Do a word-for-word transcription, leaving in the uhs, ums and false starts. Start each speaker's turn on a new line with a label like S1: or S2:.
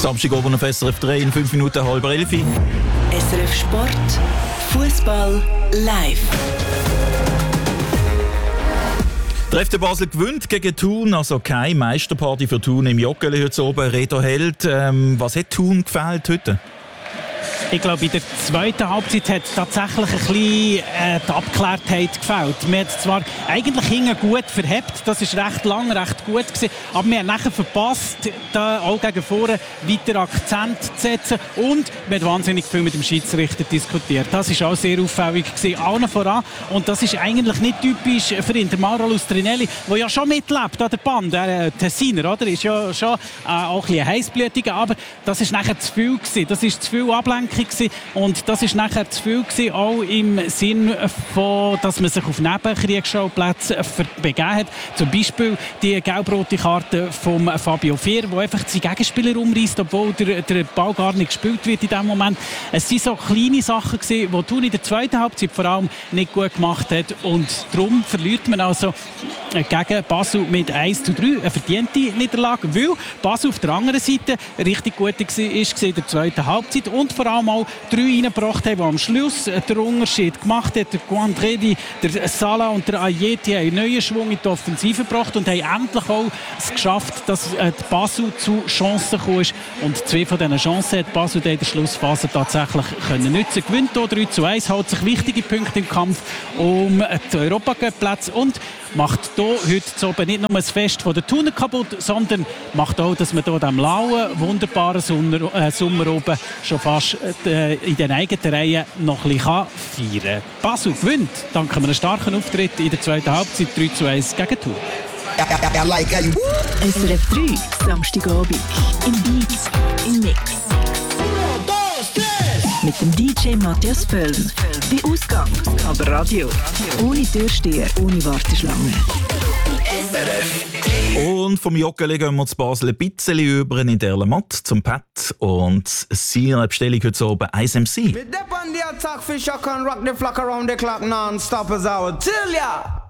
S1: Samstag oben auf S R F drei in fünf Minuten halb elf.
S2: S R F Sport, Fußball live.
S1: Der F C Basel gewinnt gegen Thun, also keine Meisterparty für Thun im Joggeli heute oben. Reto Held, ähm, was hat Thun gefehlt heute?
S3: Ich glaube, in der zweiten Halbzeit hat tatsächlich ein bisschen äh, die Abgeklärtheit gefehlt. Man hat zwar eigentlich hinten gut verhebt, das war recht lang, recht gut gewesen, aber wir haben nachher verpasst, da auch gegen vorne weiter Akzent zu setzen, und wir haben wahnsinnig viel mit dem Schiedsrichter diskutiert. Das war auch sehr auffällig gewesen, allen voran, und das ist eigentlich nicht typisch für ihn. Der Mauro Trinelli, der ja schon mitlebt an der Band, der äh, Tessiner, oder, ist ja schon äh, auch ein bisschen heissblütiger, aber das war nachher zu viel gewesen. Das ist zu viel Ablenkung gewesen, und das ist nachher zu viel gewesen, auch im Sinn von, dass man sich auf Nebenkriegsschauplätze begeben hat. Zum Beispiel die gelb-rote Karte von Fabio Fehr, wo einfach seinen Gegenspieler umreißt, obwohl der, der Ball gar nicht gespielt wird in diesem Moment. Es waren so kleine Sachen gewesen, die Thun in der zweiten Halbzeit vor allem nicht gut gemacht hat, und darum verliert man also gegen Basel mit eins zu drei. Eine verdiente Niederlage, weil Basel auf der anderen Seite richtig gut war in der zweiten Halbzeit und vor allem auch drei reingebracht haben, die am Schluss den Unterschied gemacht haben. Der Guandredi, der Salah und der Ayeti haben einen neuen Schwung in die Offensive gebracht und haben endlich auch es geschafft, dass die Basel zu Chancen gekommen ist. Und zwei von diesen Chancen hat Basel in der Schlussphase tatsächlich können nutzen. Gewinnt hier drei zu eins, hält sich wichtige Punkte im Kampf um die Europacup-Plätze und macht hier heute zu oben nicht nur das Fest von der Thuner kaputt, sondern macht auch, dass man hier in diesem lauen, wunderbaren Sommer, äh, Sommer oben schon fast äh, in den eigenen Reihen noch ein bisschen feiern kann. Basel gewinnt, dank einem starken Auftritt in der zweiten Halbzeit drei zu eins gegen Thun.
S2: S R F drei, Samstagabend, im Beat, im Mix. Mit dem D J Matthias Völln. Bei Ausgang, aber Radio. Ohne Türsteher, ohne Warteschlange.
S1: Und vom Joggeli gehen wir zu Basel ein bisschen über in der Mat zum Pat und seine Bestellung heute oben eins M C.
S4: With dip on the attack, fish I can rock the flock around the clock non-stop as I would tell ya.